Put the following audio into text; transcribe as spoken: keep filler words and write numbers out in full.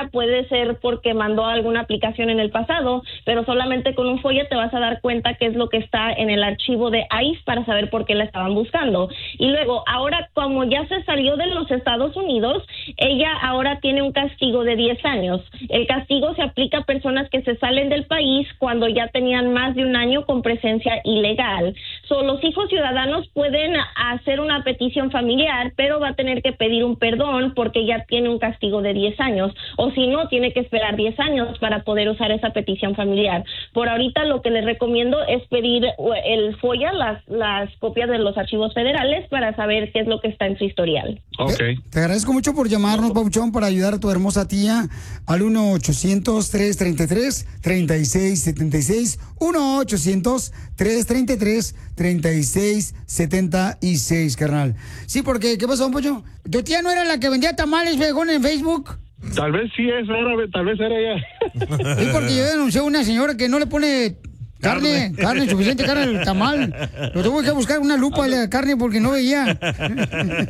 puede ser porque mandó alguna aplicación en el pasado, pero solamente con un FOIA te vas a dar cuenta qué es lo que está en el archivo de I C E para saber por qué la estaban buscando. Y luego, ahora como ya se salió de los Estados Unidos, ella ahora tiene un castigo de diez años. El castigo se aplica a personas que se salen del país cuando ya tenían más de un año con presencia ilegal. So, los hijos ciudadanos pueden hacer una petición familiar, pero va a tener que pedir un perdón porque ya tiene un castigo de diez años. O si no, tiene que esperar diez años para poder usar esa petición familiar. Por ahorita lo que les recomiendo es pedir el FOIA, las, las copias de los archivos federales para saber qué es lo que está en su historial. Okay. Te, te agradezco mucho por llamarnos, Papuchón, para ayudar a tu hermosa tía al uno ochocientos, tres treinta y tres, treinta y seis setenta y seis, uno ochocientos, tres treinta y tres, treinta y seis setenta y seis, carnal. Sí, porque, ¿qué pasó, Papuchón? ¿Tu tía no era la que vendía tamales, viejón, en Facebook? Tal vez sí es, era, tal vez era ella. Sí, porque yo denuncié a una señora que no le pone carne, carne, suficiente carne al tamal. Lo tuve que buscar una lupa de la carne porque no veía.